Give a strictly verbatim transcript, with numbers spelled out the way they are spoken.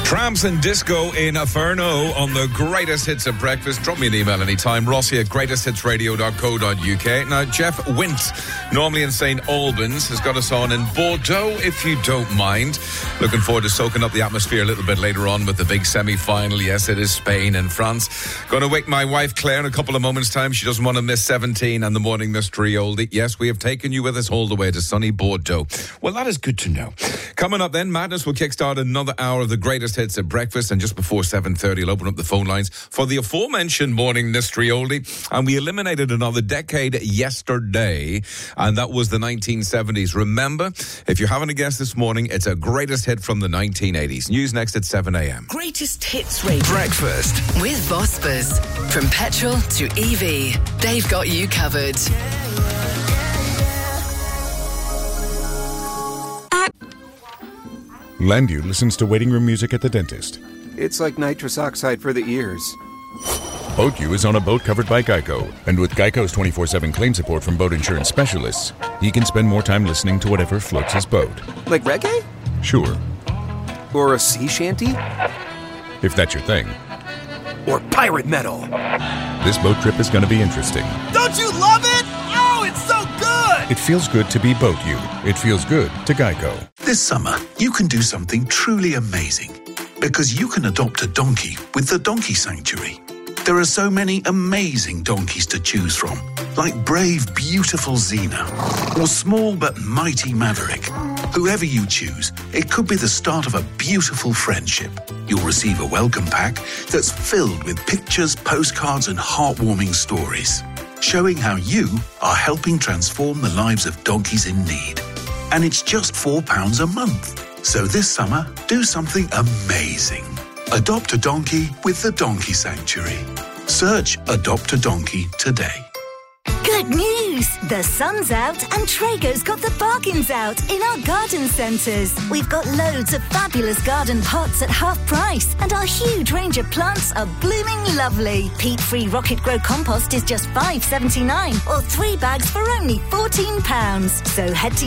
Tramps and Disco in Inferno on the greatest hits of breakfast. Drop me an email anytime. Rossi at greatest hits radio dot co dot uk. Now, Jeff Wint, normally in Saint Albans, has got us on in Bordeaux, if you don't mind. Looking forward to soaking up the atmosphere a little bit later on with the big semi-final. Yes, it is Spain and France. Going to wake my wife Claire in a couple of moments' time. She doesn't want to miss seventeen and the morning mystery oldie. Yes, we have taken you with us all the way to sunny Bordeaux. Well, that is good to know. Coming up then, Madness will kickstart another hour of the greatest hits at breakfast, and just before seven thirty, I'll open up the phone lines for the aforementioned morning mystery oldie. And we eliminated another decade yesterday, and that was the nineteen seventies. Remember, if you're having a guess this morning, it's a greatest hit from the nineteen eighties. News next at seven a.m. Greatest Hits Radio. Breakfast with Vospers. From petrol to E V, they've got you covered. Landu listens to waiting room music at the dentist. It's like nitrous oxide for the ears. BoatU is on a boat covered by Geico. And with Geico's twenty-four seven claim support from boat insurance specialists, he can spend more time listening to whatever floats his boat. Like reggae? Sure. Or a sea shanty? If that's your thing. Or pirate metal. This boat trip is going to be interesting. Don't you love it? Oh, it's so good! It feels good to be BoatU. It feels good to Geico. This summer, you can do something truly amazing because you can adopt a donkey with the Donkey Sanctuary. There are so many amazing donkeys to choose from, like brave, beautiful Xena or small but mighty Maverick. Whoever you choose, it could be the start of a beautiful friendship. You'll receive a welcome pack that's filled with pictures, postcards, and heartwarming stories, showing how you are helping transform the lives of donkeys in need. And it's just four pounds a month. So this summer, do something amazing. Adopt a donkey with the Donkey Sanctuary. Search Adopt a Donkey today. Good news! The sun's out and Traeger's got the bargains out in our garden centres. We've got loads of fabulous garden pots at half price, and our huge range of plants are blooming lovely. Peat-free Rocket Grow compost is just five pounds seventy-nine, or three bags for only fourteen pounds. So head to